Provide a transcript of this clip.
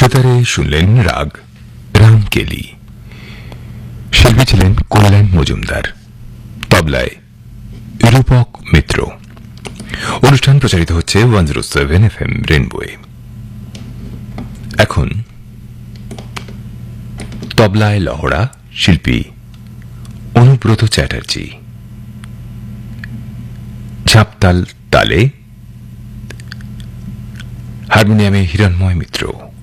সেতারে শুনলেন রাগ রামকেলি। শিল্পী ছিলেন কল্যাণ মজুমদার, তবলায় রূপক মিত্র। অনুষ্ঠান প্রচারিত হচ্ছে 107 FM রেনবোয়ে। এখন তবলায় লহড়া, শিল্পী অনুব্রত চ্যাটার্জি। ঝাঁপতাল তালে হারমোনিয়ামে হিরণময় মিত্র।